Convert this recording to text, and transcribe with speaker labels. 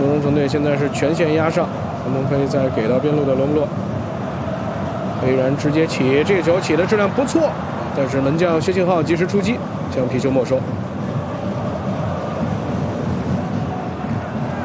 Speaker 1: 东中城队现在是全线压上，看能可以再给到边路的罗姆洛。黑然直接起，这个球起的质量不错，但是门将薛庆浩及时出击，将皮球没收。